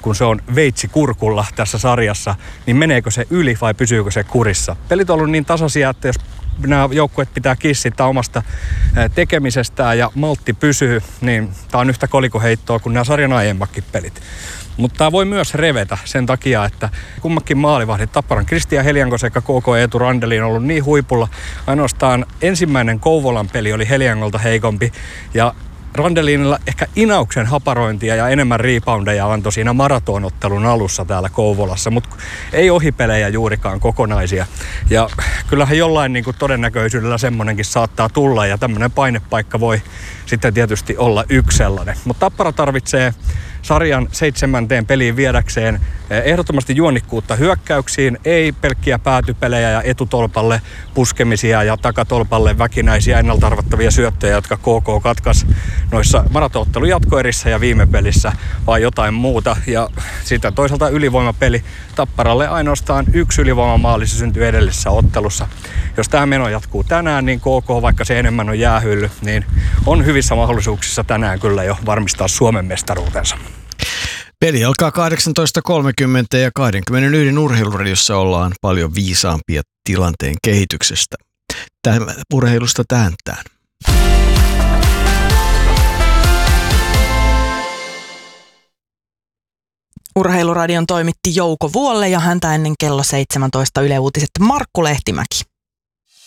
kun se on veitsi kurkulla tässä sarjassa, niin meneekö se yli vai pysyykö se kurissa? Pelit on ollut niin tasaisia, että jos nämä joukkueet pitää kissittää omasta tekemisestään ja maltti pysyy, niin tämä on yhtä kolikoheittoa kuin nämä sarjan aiemmatkin pelit. Mutta tämä voi myös revetä sen takia, että kummakin maalivahdit, Tapparan Kristian Helianko sekä KK Eetu Randelin on ollut niin huipulla. Ainoastaan ensimmäinen Kouvolan peli oli Heliangolta heikompi ja Randelinilla ehkä inauksen haparointia ja enemmän reboundeja antoi siinä maratonottelun alussa täällä Kouvolassa, mutta ei ohipelejä juurikaan kokonaisia. Ja kyllähän jollain niin kuin todennäköisyydellä semmoinenkin saattaa tulla ja tämmöinen painepaikka voi sitten tietysti olla yksi sellainen. Mutta Tappara tarvitsee sarjan 7. peliin viedäkseen ehdottomasti juonnikkuutta hyökkäyksiin, ei pelkkiä päätypelejä ja etutolpalle puskemisia ja takatolpalle väkinäisiä ennalta-arvattavia syöttöjä, jotka KK katkaisi noissa maratonottelun jatkoerissä ja viime pelissä, vaan jotain muuta. Ja sitten toisaalta ylivoimapeli Tapparalle ainoastaan 1 ylivoimamaali, se syntyi edellisessä ottelussa. Jos tämä meno jatkuu tänään, niin KK, vaikka se enemmän on jäähylly, niin on hyvissä mahdollisuuksissa tänään kyllä jo varmistaa Suomen mestaruutensa. Peli alkaa 18.30 ja 21 urheiluradiossa ollaan paljon viisaampia tilanteen kehityksestä. Urheilusta tähäntään. Urheiluradion toimitti Jouko Vuolle ja häntä ennen kello 17 Yle Uutiset Markku Lehtimäki.